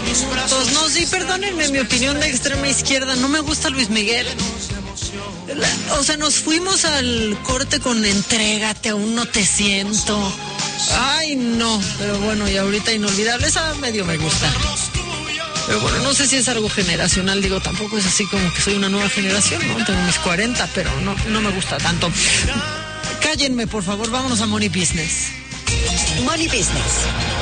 Pues no, sí, perdónenme mi opinión de extrema izquierda, no me gusta Luis Miguel. O sea, nos fuimos al corte con entrégate, aún no te siento. Ay, no, pero bueno, y ahorita inolvidable, esa medio me gusta. Pero bueno, no sé si es algo generacional, digo, tampoco es así como que soy una nueva generación, ¿no? Tengo mis 40, pero no me gusta tanto. Cállenme, por favor, vámonos a Money Business. Money Business.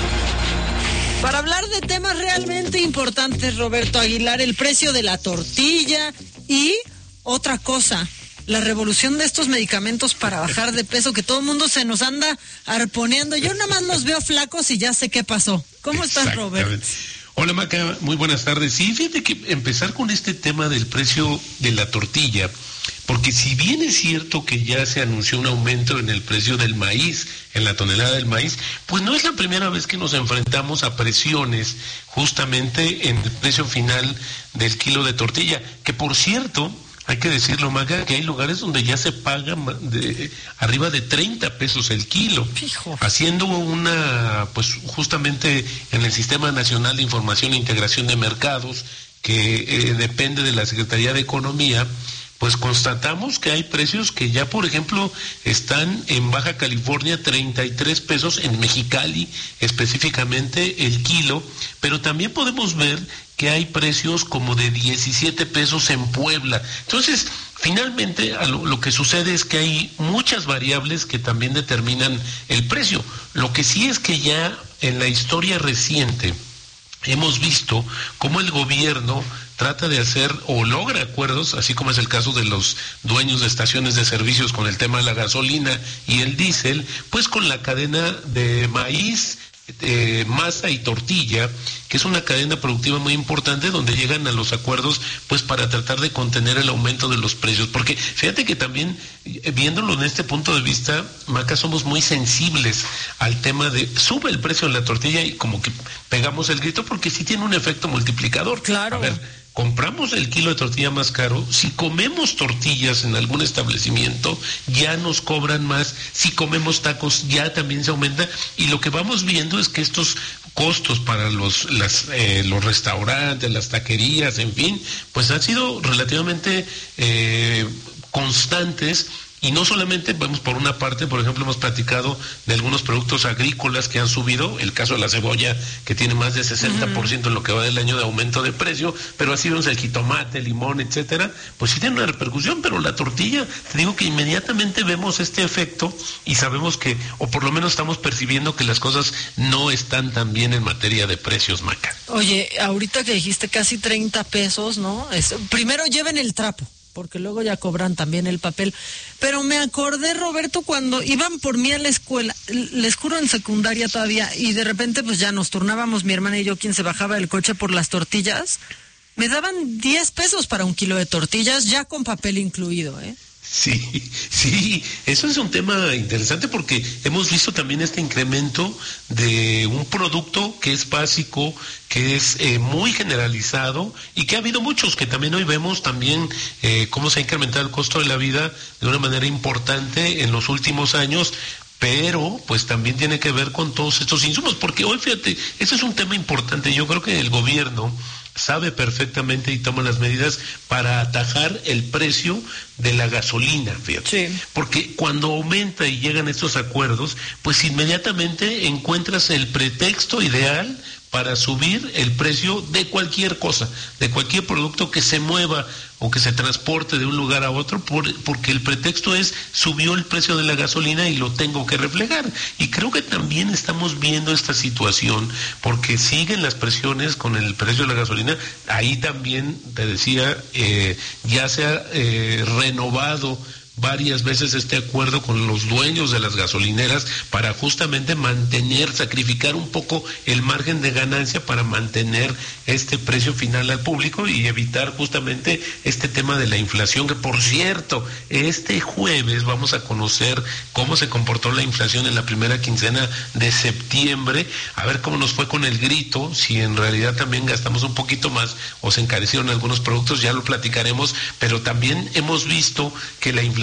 Para hablar de temas realmente importantes, Roberto Aguilar, el precio de la tortilla y otra cosa, la revolución de estos medicamentos para bajar de peso, que todo el mundo se nos anda arponeando. Yo nada más los veo flacos y ya sé qué pasó. ¿Cómo estás, Robert? Hola, Maca, muy buenas tardes. Sí, fíjate que empezar con este tema del precio de la tortilla, porque si bien es cierto que ya se anunció un aumento en el precio del maíz, en la tonelada del maíz, pues no es la primera vez que nos enfrentamos a presiones justamente en el precio final del kilo de tortilla, que por cierto, hay que decirlo, Maga, que hay lugares donde ya se paga arriba de 30 pesos el kilo, Fijo. Haciendo pues justamente en el Sistema Nacional de Información e Integración de Mercados, que depende de la Secretaría de Economía, pues constatamos que hay precios que ya, por ejemplo, están en Baja California 33 pesos, en Mexicali específicamente el kilo, pero también podemos ver que hay precios como de 17 pesos en Puebla. Entonces, finalmente, lo que sucede es que hay muchas variables que también determinan el precio. Lo que sí es que ya en la historia reciente hemos visto cómo el gobierno trata de hacer o logra acuerdos, así como es el caso de los dueños de estaciones de servicios con el tema de la gasolina y el diésel, pues con la cadena de maíz, masa y tortilla, que es una cadena productiva muy importante donde llegan a los acuerdos pues para tratar de contener el aumento de los precios, porque fíjate que también viéndolo en este punto de vista, Maca, somos muy sensibles al tema de sube el precio de la tortilla y como que pegamos el grito porque sí tiene un efecto multiplicador. Claro. A ver, compramos el kilo de tortilla más caro, si comemos tortillas en algún establecimiento, ya nos cobran más, si comemos tacos ya también se aumenta, y lo que vamos viendo es que estos costos para los restaurantes, las taquerías, en fin, pues han sido relativamente constantes. Y no solamente, vemos por una parte, por ejemplo, hemos platicado de algunos productos agrícolas que han subido, el caso de la cebolla, que tiene más de 60% en lo que va del año de aumento de precio, pero así vemos el jitomate, el limón, etcétera, pues sí tiene una repercusión, pero la tortilla, te digo que inmediatamente vemos este efecto y sabemos que, o por lo menos estamos percibiendo que las cosas no están tan bien en materia de precios, Maca. Oye, ahorita que dijiste casi 30 pesos, ¿no? Primero lleven el trapo, porque luego ya cobran también el papel. Pero me acordé, Roberto, cuando iban por mí a la escuela, les juro en secundaria todavía, y de repente pues ya nos turnábamos mi hermana y yo quien se bajaba del coche por las tortillas, me daban 10 pesos para un kilo de tortillas, ya con papel incluido, ¿eh? Sí, eso es un tema interesante porque hemos visto también este incremento de un producto que es básico, que es muy generalizado y que ha habido muchos, que también hoy vemos también cómo se ha incrementado el costo de la vida de una manera importante en los últimos años, pero pues también tiene que ver con todos estos insumos, porque hoy fíjate, eso es un tema importante, yo creo que el gobierno sabe perfectamente y toma las medidas para atajar el precio de la gasolina, fíjate. Sí. Porque cuando aumenta y llegan estos acuerdos, pues inmediatamente encuentras el pretexto ideal para subir el precio de cualquier cosa, de cualquier producto que se mueva o que se transporte de un lugar a otro, porque el pretexto es subió el precio de la gasolina y lo tengo que reflejar. Y creo que también estamos viendo esta situación, porque siguen las presiones con el precio de la gasolina. Ahí también, te decía, ya se ha renovado varias veces este acuerdo con los dueños de las gasolineras para justamente sacrificar un poco el margen de ganancia para mantener este precio final al público y evitar justamente este tema de la inflación, que por cierto, este jueves vamos a conocer cómo se comportó la inflación en la primera quincena de septiembre, a ver cómo nos fue con el grito, si en realidad también gastamos un poquito más o se encarecieron algunos productos, ya lo platicaremos, pero también hemos visto que la inflación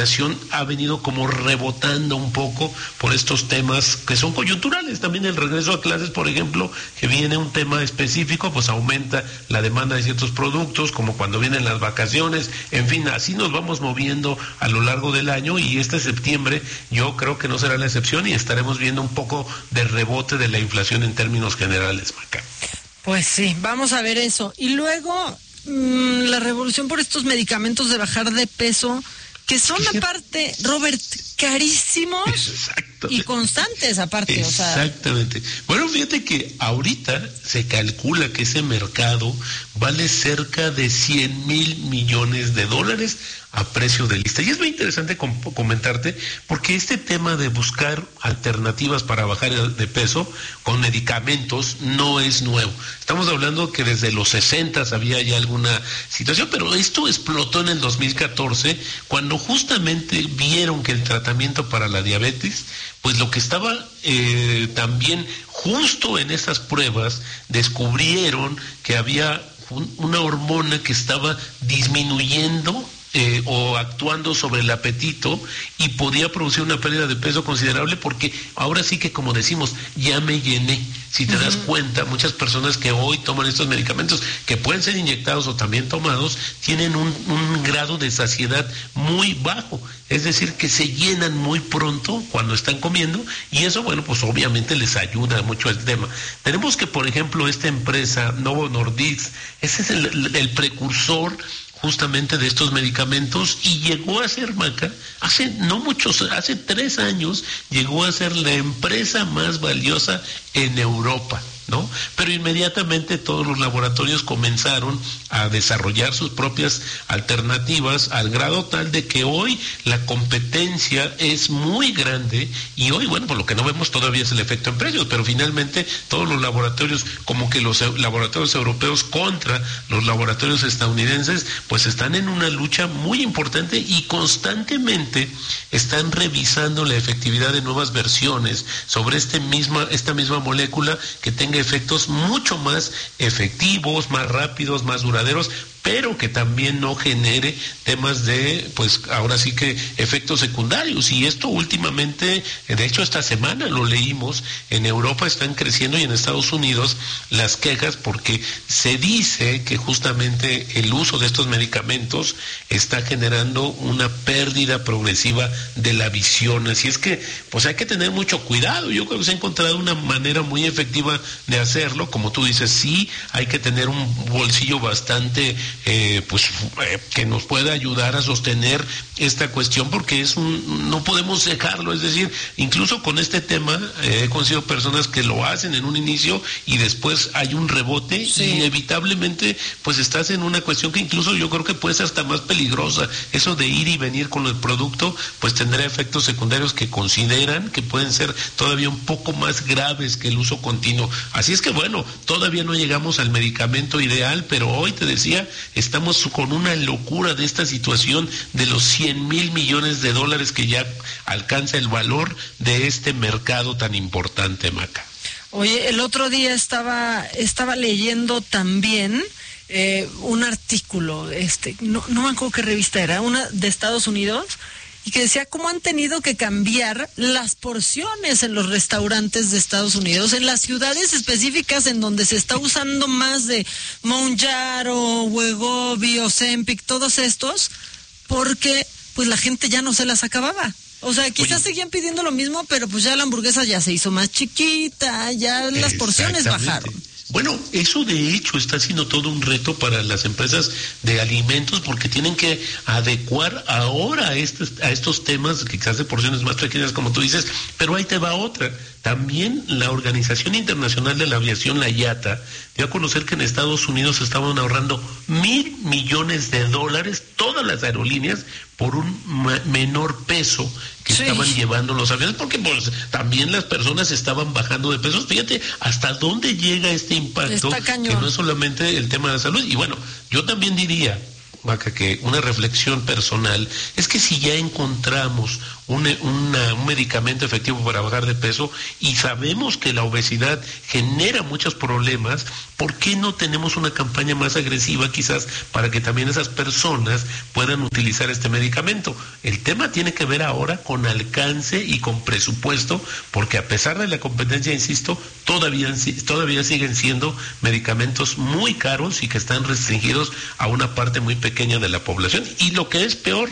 inflación ha venido como rebotando un poco por estos temas que son coyunturales. También el regreso a clases, por ejemplo, que viene un tema específico, pues aumenta la demanda de ciertos productos, como cuando vienen las vacaciones. En fin, así nos vamos moviendo a lo largo del año, y este septiembre yo creo que no será la excepción y estaremos viendo un poco de rebote de la inflación en términos generales, Maca. Pues sí, vamos a ver eso. Y luego la revolución por estos medicamentos de bajar de peso, que son aparte, Robert, carísimos. Exacto. Y constantes aparte. Exactamente. Bueno, fíjate que ahorita se calcula que ese mercado vale cerca de 100,000 millones de dólares a precio de lista. Y es muy interesante comentarte, porque este tema de buscar alternativas para bajar de peso con medicamentos no es nuevo. Estamos hablando que desde los 60 había ya alguna situación, pero esto explotó en el 2014, cuando justamente vieron que el tratamiento para la diabetes, pues lo que estaba también justo en esas pruebas, descubrieron que había una hormona que estaba disminuyendo o actuando sobre el apetito, y podía producir una pérdida de peso considerable, porque ahora sí que, como decimos, ya me llené. Si te das cuenta, muchas personas que hoy toman estos medicamentos, que pueden ser inyectados o también tomados, tienen un grado de saciedad muy bajo. Es decir, que se llenan muy pronto cuando están comiendo, y eso, bueno, pues obviamente les ayuda mucho al tema. Tenemos que, por ejemplo, esta empresa, Novo Nordisk, ese es el precursor justamente de estos medicamentos, y llegó a ser, Maca, hace 3 años, llegó a ser la empresa más valiosa en Europa, ¿no? Pero inmediatamente todos los laboratorios comenzaron a desarrollar sus propias alternativas, al grado tal de que hoy la competencia es muy grande, y hoy, bueno, por lo que no vemos todavía es el efecto en precios, pero finalmente todos los laboratorios, como que los laboratorios europeos contra los laboratorios estadounidenses, pues están en una lucha muy importante, y constantemente están revisando la efectividad de nuevas versiones sobre esta misma molécula, que tenga efectos mucho más efectivos, más rápidos, más duraderos, pero que también no genere temas de, pues ahora sí que efectos secundarios. Y esto últimamente, de hecho esta semana lo leímos, en Europa están creciendo, y en Estados Unidos las quejas, porque se dice que justamente el uso de estos medicamentos está generando una pérdida progresiva de la visión. Así es que, pues hay que tener mucho cuidado. Yo creo que se ha encontrado una manera muy efectiva de hacerlo. Como tú dices, sí, hay que tener un bolsillo bastante que nos pueda ayudar a sostener esta cuestión, porque no podemos dejarlo. Es decir, incluso con este tema he conocido personas que lo hacen en un inicio y después hay un rebote, sí. Inevitablemente pues estás en una cuestión que incluso yo creo que puede ser hasta más peligrosa. Eso de ir y venir con el producto, pues tendrá efectos secundarios que consideran que pueden ser todavía un poco más graves que el uso continuo. Así es que bueno, todavía no llegamos al medicamento ideal, pero hoy te decía, estamos con una locura de esta situación de los 100,000 millones de dólares que ya alcanza el valor de este mercado tan importante, Maca. Oye, el otro día estaba leyendo también un artículo, no me acuerdo qué revista era, una de Estados Unidos, y que decía cómo han tenido que cambiar las porciones en los restaurantes de Estados Unidos, en las ciudades específicas en donde se está usando más de Mounjaro, Wegovy, Ozempic, todos estos, porque pues la gente ya no se las acababa. O sea, quizás seguían pidiendo lo mismo, pero pues ya la hamburguesa ya se hizo más chiquita, ya las porciones bajaron. Bueno, eso de hecho está siendo todo un reto para las empresas de alimentos, porque tienen que adecuar ahora a estos temas, quizás de porciones más pequeñas, como tú dices, pero ahí te va otra. También la Organización Internacional de la Aviación, la IATA, dio a conocer que en Estados Unidos estaban ahorrando $1,000 millones, todas las aerolíneas, por un menor peso que estaban llevando los aviones, porque pues también las personas estaban bajando de pesos. Fíjate hasta dónde llega este impacto, que no es solamente el tema de la salud. Y bueno, yo también diría, Maca, que una reflexión personal es que si ya encontramos un medicamento efectivo para bajar de peso y sabemos que la obesidad genera muchos problemas, ¿por qué no tenemos una campaña más agresiva quizás para que también esas personas puedan utilizar este medicamento? El tema tiene que ver ahora con alcance y con presupuesto, porque a pesar de la competencia, insisto, todavía siguen siendo medicamentos muy caros y que están restringidos a una parte muy pequeña de la población. Y lo que es peor,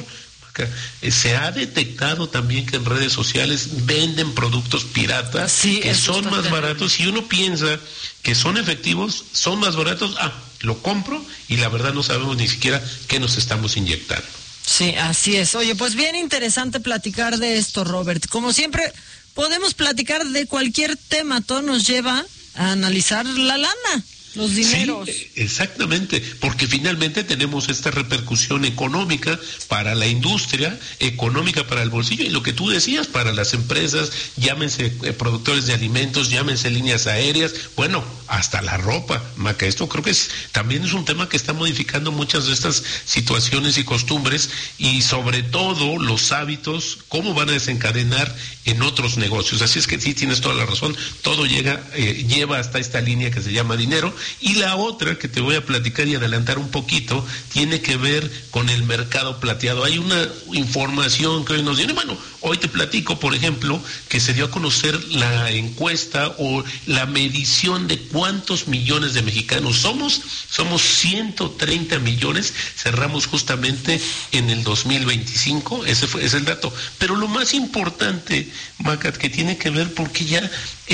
se ha detectado también que en redes sociales venden productos piratas que son más baratos, y uno piensa que son efectivos, son más baratos, lo compro y la verdad no sabemos ni siquiera qué nos estamos inyectando. Sí, así es. Oye, pues bien interesante platicar de esto, Robert. Como siempre, podemos platicar de cualquier tema, todo nos lleva a analizar la lana. Los dineros. Sí, exactamente, porque finalmente tenemos esta repercusión económica para la industria, económica para el bolsillo, y lo que tú decías, para las empresas, llámense productores de alimentos, llámense líneas aéreas, bueno, hasta la ropa, Maca. Esto creo que también es un tema que está modificando muchas de estas situaciones y costumbres, y sobre todo los hábitos, cómo van a desencadenar en otros negocios. Así es que sí, tienes toda la razón, todo lleva hasta esta línea que se llama dinero. Y la otra que te voy a platicar y adelantar un poquito tiene que ver con el mercado plateado. Hay una información que hoy nos viene, bueno, hoy te platico, por ejemplo, que se dio a conocer la encuesta o la medición de cuántos millones de mexicanos somos. Somos 130 millones, cerramos justamente en el 2025, ese es el dato. Pero lo más importante, Maca, que tiene que ver porque ya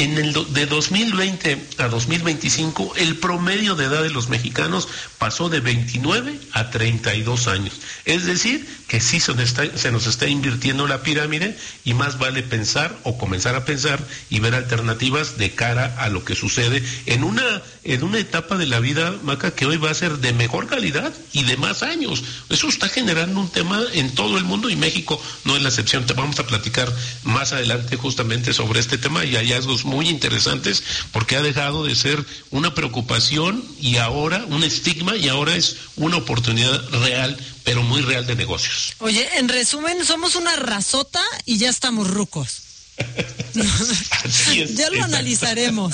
de 2020 a 2025 el promedio de edad de los mexicanos pasó de 29 a 32 años. Es decir, que sí se nos está invirtiendo la pirámide, y más vale pensar o comenzar a pensar y ver alternativas de cara a lo que sucede en una etapa de la vida, Maca, que hoy va a ser de mejor calidad y de más años. Eso está generando un tema en todo el mundo, y México no es la excepción. Te vamos a platicar más adelante justamente sobre este tema y hallazgos muy interesantes, porque ha dejado de ser una preocupación y ahora un estigma, y ahora es una oportunidad real, pero muy real, de negocios. Oye, en resumen, somos una razota y ya estamos rucos. Así es, ya lo analizaremos,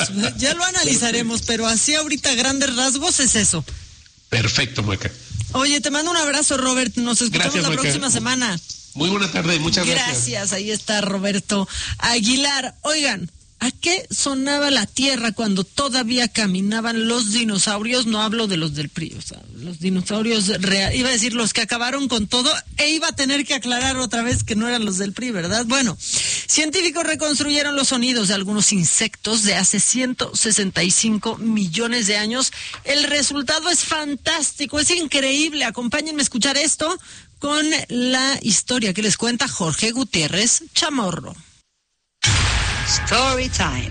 pero así ahorita a grandes rasgos es eso. Perfecto, Maca. Oye, te mando un abrazo, Robert, nos escuchamos la próxima semana. Muy buena tarde, muchas gracias. Gracias, ahí está Roberto Aguilar. Oigan, ¿a qué sonaba la tierra cuando todavía caminaban los dinosaurios? No hablo de los del PRI, o sea, los dinosaurios reales. Iba a decir los que acabaron con todo, e iba a tener que aclarar otra vez que no eran los del PRI, ¿verdad? Bueno, científicos reconstruyeron los sonidos de algunos insectos de hace 165 millones de años. El resultado es fantástico, es increíble. Acompáñenme a escuchar esto con la historia que les cuenta Jorge Gutiérrez Chamorro. Story time.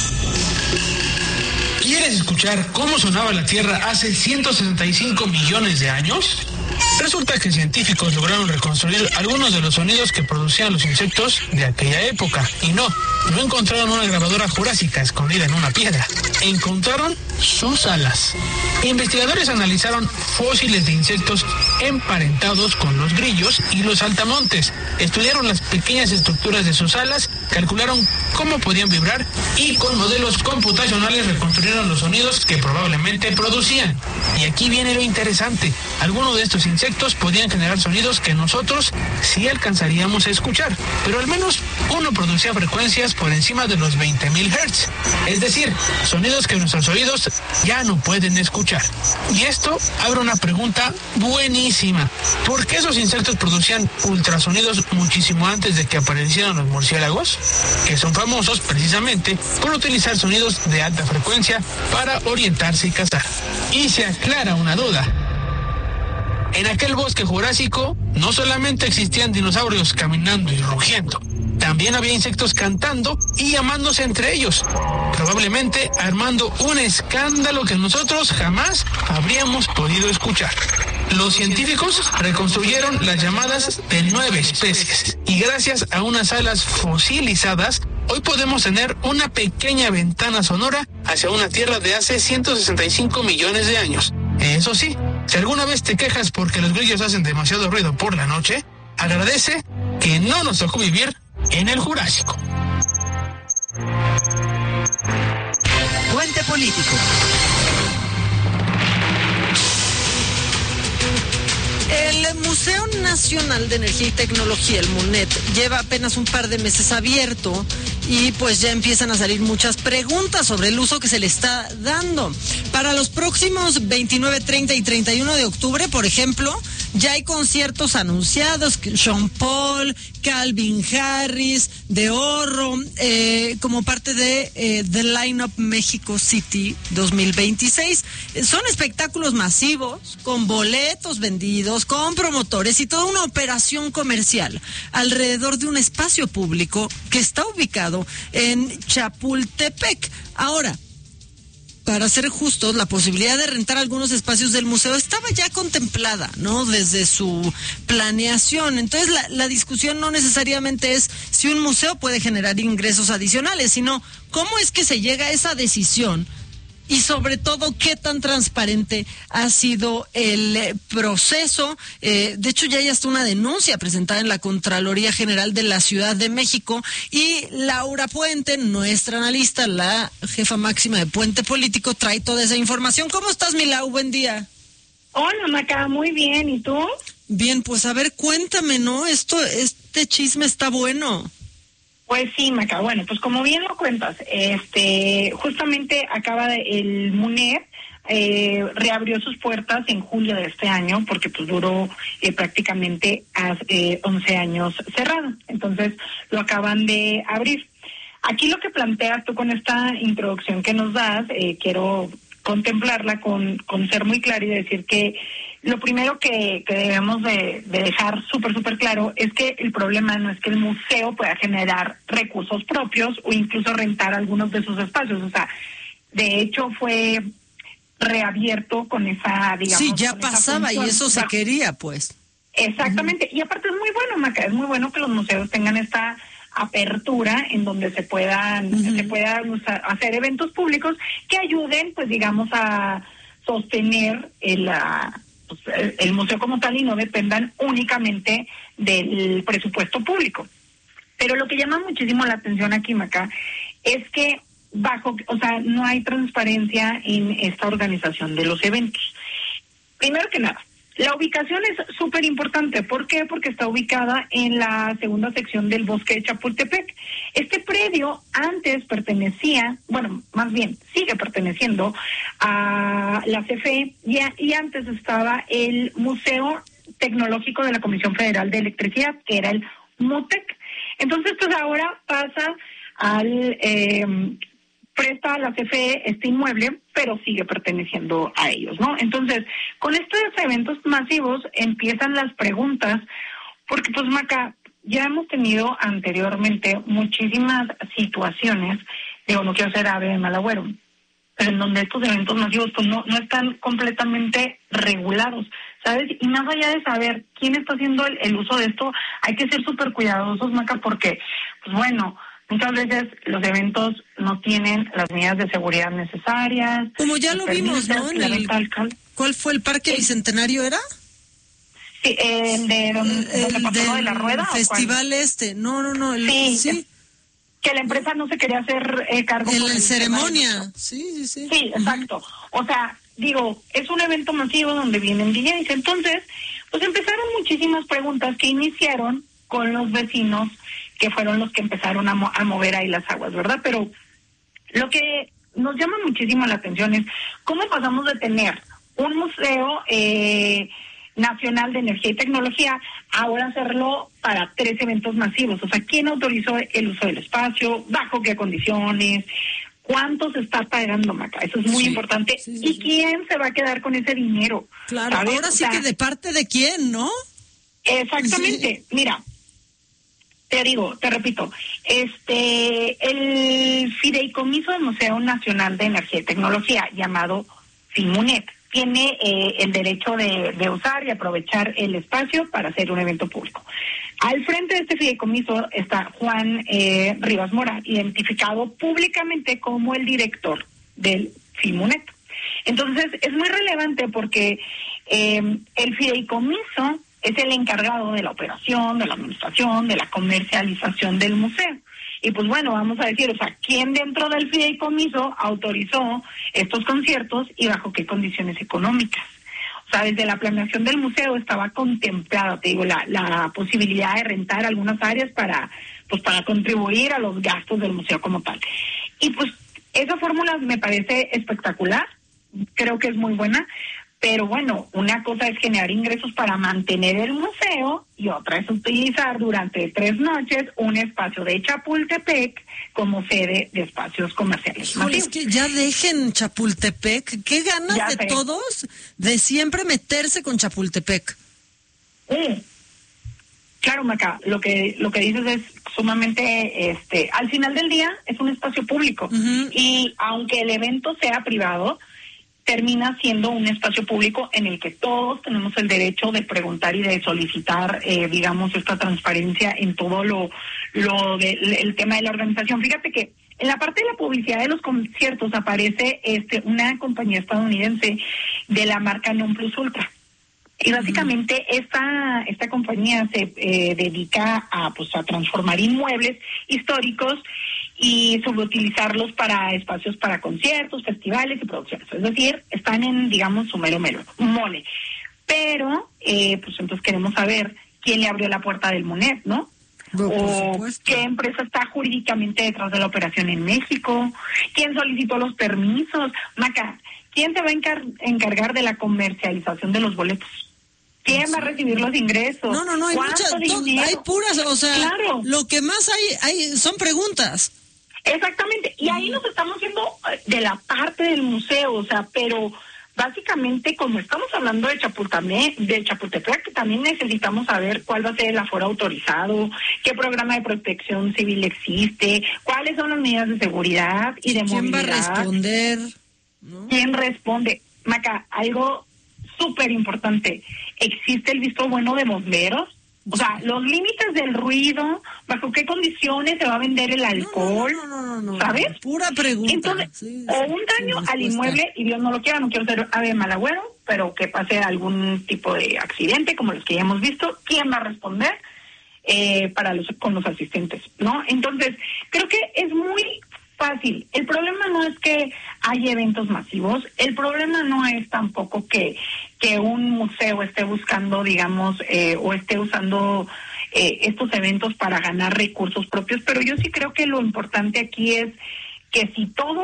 ¿Quieres escuchar cómo sonaba la Tierra hace 165 millones de años? Resulta que científicos lograron reconstruir algunos de los sonidos que producían los insectos de aquella época. Y no encontraron una grabadora jurásica escondida en una piedra. Encontraron sus alas. Investigadores analizaron fósiles de insectos emparentados con los grillos y los saltamontes. Estudiaron las pequeñas estructuras de sus alas, calcularon cómo podían vibrar y con modelos computacionales reconstruyeron los sonidos que probablemente producían. Y aquí viene lo interesante. Algunos de estos insectos podían generar sonidos que nosotros sí alcanzaríamos a escuchar, pero al menos uno producía frecuencias por encima de los 20.000 Hz. Es decir, sonidos que nuestros oídos ya no pueden escuchar. Y esto abre una pregunta buenísima. ¿Por qué esos insectos producían ultrasonidos muchísimo antes de que aparecieran los murciélagos? Que son famosos precisamente por utilizar sonidos de alta frecuencia para orientarse y cazar. Y se aclara una duda. En aquel bosque jurásico no solamente existían dinosaurios caminando y rugiendo, también había insectos cantando y llamándose entre ellos, probablemente armando un escándalo que nosotros jamás habríamos podido escuchar. Los científicos reconstruyeron las llamadas de 9 especies y gracias a unas alas fosilizadas, hoy podemos tener una pequeña ventana sonora hacia una Tierra de hace 165 millones de años. Eso sí, si alguna vez te quejas porque los grillos hacen demasiado ruido por la noche, agradece que que no nos tocó vivir en el Jurásico. Puente Político. El Museo Nacional de Energía y Tecnología, el MUNET, lleva apenas un par de meses abierto y pues ya empiezan a salir muchas preguntas sobre el uso que se le está dando. Para los próximos 29, 30 y 31 de octubre, por ejemplo, ya hay conciertos anunciados, Sean Paul, Calvin Harris, De Horro, como parte de The Line-Up México City 2026. Son espectáculos masivos, con boletos vendidos, con promotores y toda una operación comercial alrededor de un espacio público que está ubicado en Chapultepec. Ahora, para ser justos, la posibilidad de rentar algunos espacios del museo estaba ya contemplada, ¿no? Desde su planeación. Entonces, la discusión no necesariamente es si un museo puede generar ingresos adicionales, sino cómo es que se llega a esa decisión y sobre todo qué tan transparente ha sido el proceso. De hecho, ya hay hasta una denuncia presentada en la Contraloría General de la Ciudad de México, y Laura Puente, nuestra analista, la jefa máxima de Puente Político, trae toda esa información. ¿Cómo estás, Milau? Buen día. Hola, Maca, muy bien, ¿y tú? Bien, pues a ver, cuéntame, ¿no? Este chisme está bueno. Pues sí, Maca, bueno, pues como bien lo cuentas, justamente el MUNED reabrió sus puertas en julio de este año, porque pues duró prácticamente 11 años cerrado, entonces lo acaban de abrir. Aquí lo que planteas tú con esta introducción que nos das, quiero contemplarla con ser muy claro y decir que lo primero que debemos de dejar súper claro es que el problema no es que el museo pueda generar recursos propios o incluso rentar algunos de sus espacios. O sea, de hecho fue reabierto con esa, digamos... Sí, ya pasaba y eso se quería, pues. Exactamente. Y aparte es muy bueno, Maca, es muy bueno que los museos tengan esta apertura en donde se puedan hacer eventos públicos que ayuden, pues digamos, a sostener el museo como tal y no dependan únicamente del presupuesto público. Pero lo que llama muchísimo la atención aquí, Maca, es que no hay transparencia en esta organización de los eventos. Primero que nada, la ubicación es súper importante. ¿Por qué? Porque está ubicada en la segunda sección del bosque de Chapultepec. Este predio antes sigue perteneciendo a la CFE y antes estaba el Museo Tecnológico de la Comisión Federal de Electricidad, que era el MUTEC. Entonces, pues ahora pasa presta a la CFE este inmueble, pero sigue perteneciendo a ellos, ¿no? Entonces, con estos eventos masivos empiezan las preguntas, porque pues, Maca, ya hemos tenido anteriormente muchísimas situaciones, no quiero ser ave de mal agüero, pero en donde estos eventos masivos pues no están completamente regulados, ¿sabes? Y más allá de saber quién está haciendo el uso de esto, hay que ser súper cuidadosos, Maca, porque, pues bueno, muchas veces los eventos no tienen las medidas de seguridad necesarias. Como ya lo vimos, ¿no? ¿Cuál fue el Parque Bicentenario era? Sí, donde pasó de la rueda. El festival No. Sí. Que la empresa no se quería hacer cargo. En la ceremonia. Sí. Sí, exacto. O sea, digo, es un evento masivo donde vienen DJs. Entonces, pues empezaron muchísimas preguntas que iniciaron con los vecinos, que fueron los que empezaron a mover ahí las aguas, ¿verdad? Pero lo que nos llama muchísimo la atención es cómo pasamos de tener un museo nacional de energía y tecnología a ahora hacerlo para 3 eventos masivos. O sea, ¿quién autorizó el uso del espacio? ¿Bajo qué condiciones? ¿Cuánto se está pagando, Maca? Eso es muy importante. Sí. ¿Y quién se va a quedar con ese dinero? Claro, ¿sabes? Ahora sí que de parte de quién, ¿no? Exactamente. Sí. Mira, te repito, el Fideicomiso del Museo Nacional de Energía y Tecnología, llamado FIMUNET, tiene el derecho de usar y aprovechar el espacio para hacer un evento público. Al frente de este fideicomiso está Juan Rivas Mora, identificado públicamente como el director del FIMUNET. Entonces, es muy relevante porque el fideicomiso es el encargado de la operación, de la administración, de la comercialización del museo. Y pues bueno, vamos a decir, o sea, ¿quién dentro del fideicomiso autorizó estos conciertos y bajo qué condiciones económicas? O sea, desde la planeación del museo estaba contemplada, te digo, la posibilidad de rentar algunas áreas para contribuir a los gastos del museo como tal. Y pues esa fórmula me parece espectacular, creo que es muy buena, pero bueno, una cosa es generar ingresos para mantener el museo y otra es utilizar durante 3 noches un espacio de Chapultepec como sede de espacios comerciales. Híjole, es que ya dejen Chapultepec. Qué ganas ya de sé. Todos de siempre meterse con Chapultepec. Claro, Maca, lo que dices es sumamente, al final del día es un espacio público y aunque el evento sea privado, termina siendo un espacio público en el que todos tenemos el derecho de preguntar y de solicitar, digamos, esta transparencia en todo el tema de la organización. Fíjate que en la parte de la publicidad de los conciertos aparece una compañía estadounidense de la marca Non Plus Ultra. Y básicamente esta compañía se dedica a transformar inmuebles históricos y subutilizarlos para espacios para conciertos, festivales y producciones. Es decir, están en, digamos, su mero mole. Pero, pues entonces queremos saber quién le abrió la puerta del MUNED, ¿no? O qué empresa está jurídicamente detrás de la operación en México, quién solicitó los permisos. Maca, ¿quién se va a encargar de la comercialización de los boletos? ¿Quién va a recibir los ingresos? No, hay muchas, hay puras, o sea, claro. Lo que más hay son preguntas. Exactamente, y ahí nos estamos yendo de la parte del museo, o sea, pero básicamente como estamos hablando de Chapultepec, también necesitamos saber cuál va a ser el aforo autorizado, qué programa de protección civil existe, cuáles son las medidas de seguridad y de movilidad. ¿Quién va a responder? ¿No? ¿Quién responde? Maca, algo súper importante, ¿existe el visto bueno de bomberos? O sea, los límites del ruido, bajo qué condiciones se va a vender el alcohol, no, ¿sabes? Pura pregunta. Entonces, o un daño al inmueble, y Dios no lo quiera, no quiero ser ave mal agüero, pero que pase algún tipo de accidente, como los que ya hemos visto, ¿quién va a responder con los asistentes, no? Entonces, creo que es muy fácil. El problema no es que hay eventos masivos, el problema no es tampoco que un museo esté buscando, digamos, o esté usando estos eventos para ganar recursos propios, pero yo sí creo que lo importante aquí es que si todo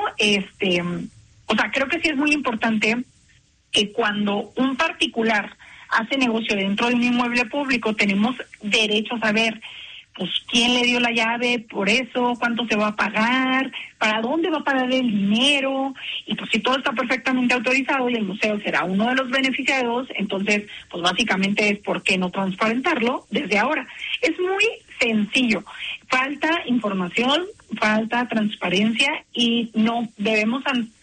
creo que sí es muy importante que cuando un particular hace negocio dentro de un inmueble público, tenemos derecho a saber pues quién le dio la llave por eso, cuánto se va a pagar, para dónde va a pagar el dinero, y pues si todo está perfectamente autorizado y el museo será uno de los beneficiados, entonces pues básicamente es por qué no transparentarlo desde ahora. Es muy sencillo, falta información, falta transparencia y no debemos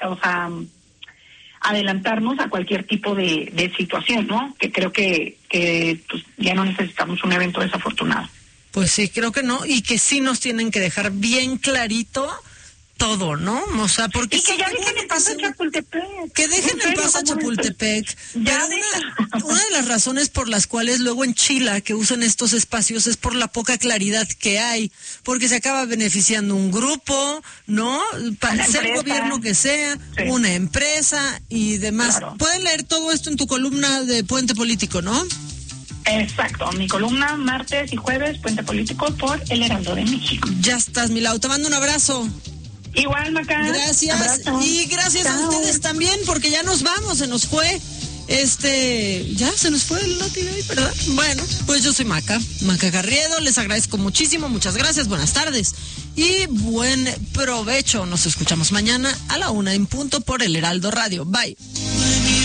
adelantarnos a cualquier tipo de situación, ¿no? Que creo que pues ya no necesitamos un evento desafortunado. Pues sí, creo que no, y que sí nos tienen que dejar bien clarito todo, ¿no? O sea, porque... Y que ya dejen en paz a Chapultepec. Que dejen en paz a Chapultepec. Pero una de las razones por las cuales luego en Chile que usan estos espacios es por la poca claridad que hay, porque se acaba beneficiando un grupo, ¿no? Para ser el gobierno que sea, sí. Una empresa y demás. Claro. Pueden leer todo esto en tu columna de Puente Político, ¿no? Exacto, mi columna martes y jueves, Puente Político por El Heraldo de México. Ya estás, Milau, te mando un abrazo. Igual, Maca. Gracias. Abrazo. Y gracias a ustedes también, porque ya nos vamos, se nos fue. Ya se nos fue el noti de hoy, ¿verdad? Bueno, pues yo soy Maca Garriedo, les agradezco muchísimo, muchas gracias, buenas tardes y buen provecho. Nos escuchamos mañana a la 1:00 por El Heraldo Radio. Bye.